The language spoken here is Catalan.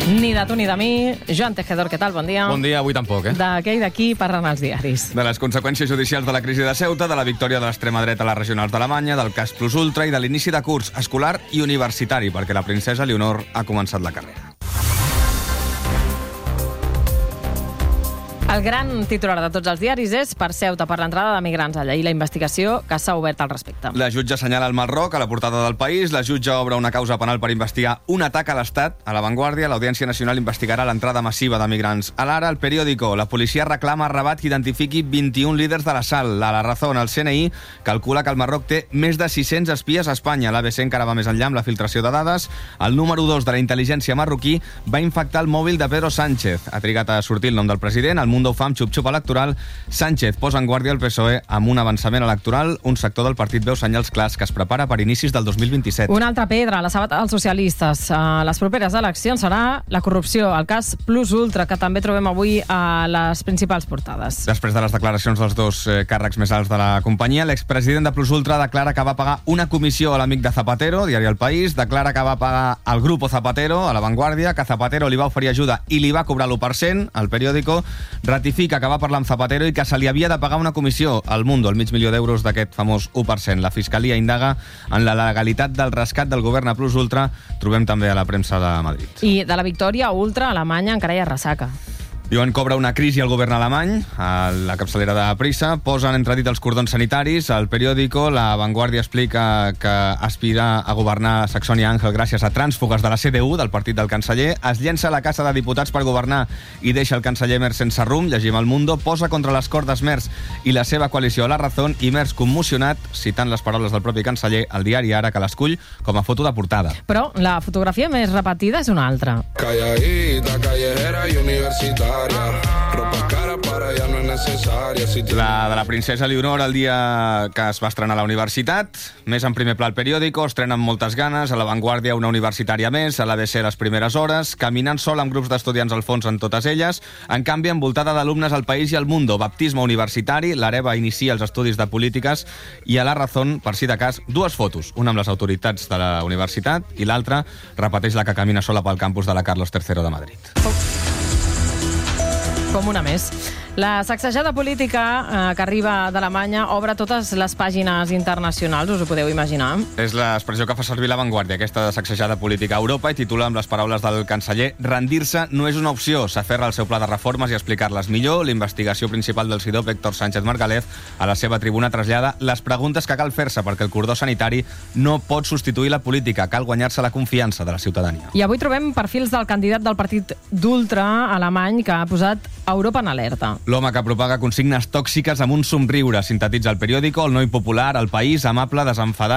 Ni de tu ni de mi. Joan Tejedor, què tal? Bon dia. Bon dia, avui tampoc, De què i d'aquí parlen els diaris? De les conseqüències judicials de la crisi de Ceuta, de la victòria de l'extrema dreta a les regionals d'Alemanya, del cas Plus Ultra i de l'inici de curs escolar i universitari, perquè la princesa Leonor ha començat la carrera. El gran titular de tots els diaris és per Ceuta, per l'entrada de migrants allà i la investigació que s'ha obert al respecte. La jutge assenyala el Marroc a la portada del País. La jutge obre una causa penal per investigar un atac a l'Estat. A La Vanguardia, l'Audiència Nacional investigarà l'entrada massiva de migrants. A l'Ara, El Periódico, la policia reclama a Rabat que identifiqui 21 líders de l'assalt. A La Razón, el CNI calcula que el Marroc té més de 600 espies a Espanya. L'ABC encara va més enllà amb la filtració de dades. El número 2 de la intel·ligència marroquí va infectar el mòbil de Pedro Sánchez. Ha trigat a sortir el nom del president. El Mundo ho fa amb xup-xup electoral. Sánchez posa en guàrdia el PSOE amb un avançament electoral. Un sector del partit veu senyals clars que es prepara per inicis del 2027. Una altra pedra a la sabata dels socialistes. Les properes eleccions serà la corrupció, el cas Plus Ultra, que també trobem avui a les principals portades. Després de les declaracions dels dos càrrecs més alts de la companyia, l'expresident de Plus Ultra declara que va pagar una comissió a l'amic de Zapatero, diari El País, declara que va pagar al Grupo Zapatero, a La Vanguardia, que Zapatero li va oferir ajuda i li va cobrar l'1%, al Periódico, ratifica que va parlar amb Zapatero i que se li havia de pagar una comissió al Mundo, el $500.000 d'aquest famós 1%. La Fiscalia indaga en la legalitat del rescat del govern a Plus Ultra. Trobem també a la premsa de Madrid. I de la victòria ultra, Alemanya encara hi ha ressaca. Diuen que obre una crisi al govern alemany, a la capçalera de Prisa, posen entredit els cordons sanitaris. Al Periódico, La Vanguardia explica que aspira a governar Saxònia Àngel gràcies a trànsfugues de la CDU, del partit del canceller. Es llença a la Casa de Diputats per governar i deixa el canceller Merz sense rumb. Llegim El Mundo, posa contra les cordes Merz i la seva coalició a La Razón, i Merz commocionat, citant les paraules del propi canceller, al diari Ara, que l'escull com a foto de portada. Però la fotografia més repetida és una altra. Calladita, callejera i universitària. Ropa cara para ya no es necesaria. La de la princesa Leonor el dia que es va estrenar a la universitat. Més en primer pla El Periódico, estrena amb moltes ganes. A La Vanguardia, una universitària més. A l'ABC, les primeres hores. Caminant sola amb grups d'estudiants al fons en totes elles. En canvi, envoltada d'alumnes al País i al Mundo. Baptisme universitari. L'Areva inicia els estudis de polítiques. I a La Razón, per si de cas, dues fotos. Una amb les autoritats de la universitat i l'altra repeteix la que camina sola pel campus de la Carlos III de Madrid. Com una més. La sacsejada política que arriba d'Alemanya obre totes les pàgines internacionals, us ho podeu imaginar? És l'expressió que fa servir La Vanguardia, aquesta de sacsejada política a Europa, i titula amb les paraules del canceller: rendir-se no és una opció, s'aferra al seu pla de reformes i explicar-les millor. L'investigació principal del CIDOB, Héctor Sánchez Margalef, a la seva tribuna trasllada les preguntes que cal fer-se perquè el cordó sanitari no pot substituir la política, cal guanyar-se la confiança de la ciutadania. I avui trobem perfils del candidat del partit d'ultra alemany que ha posat Europa en alerta. L'home que propaga consignes tòxiques amb un somriure, sintetitza El Periódico. El noi popular, El País, amable, desenfadat,